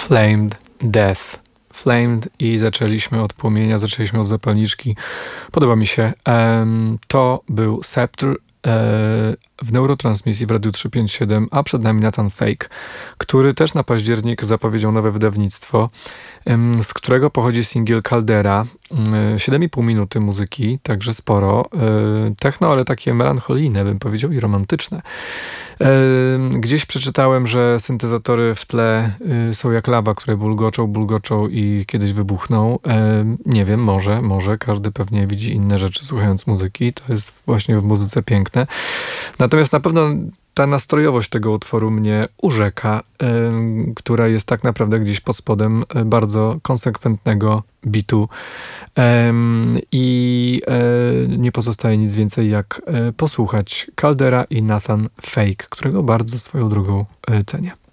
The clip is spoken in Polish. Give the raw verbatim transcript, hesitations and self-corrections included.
Flamed Death. Flamed i zaczęliśmy od płomienia, zaczęliśmy od zapalniczki. Podoba mi się. Um, to był Scepter e, w neurotransmisji w Radiu trzysta pięćdziesiąt siedem, a przed nami Nathan Fake, który też na październik zapowiedział nowe wydawnictwo, em, z którego pochodzi singiel Caldera. E, siedem i pół minuty muzyki, także sporo. E, techno, ale takie melancholijne, bym powiedział, i romantyczne. Gdzieś przeczytałem, że syntezatory w tle są jak lawa, które bulgoczą, bulgoczą i kiedyś wybuchną. Nie wiem, może, może. Każdy pewnie widzi inne rzeczy słuchając muzyki. To jest właśnie w muzyce piękne. Natomiast na pewno ta nastrojowość tego utworu mnie urzeka, y, która jest tak naprawdę gdzieś pod spodem y, bardzo konsekwentnego bitu. I y, y, nie pozostaje nic więcej jak y, posłuchać Caldera i Nathan Fake, którego bardzo swoją drogą y, cenię.